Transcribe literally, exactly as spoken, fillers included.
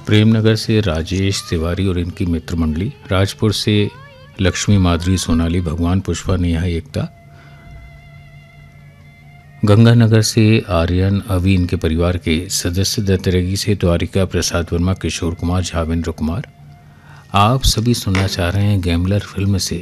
प्रेमनगर से राजेश तिवारी और इनकी मित्र मंडली, राजपुर से लक्ष्मी, माधुरी, सोनाली, भगवान, पुष्पा, नेहा, एकता, गंगानगर से आर्यन, अवी, इनके परिवार के सदस्य, दत्तरेगी से द्वारिका प्रसाद वर्मा, किशोर कुमार, झावेंद्र कुमार। आप सभी सुनना चाह रहे हैं गैम्बलर फिल्म से